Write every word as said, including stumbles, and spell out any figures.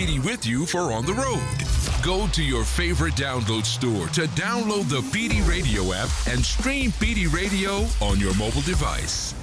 Petey with you for on the road. Go to your favorite download store to download the Petey Radio app and stream Petey Radio on your mobile device.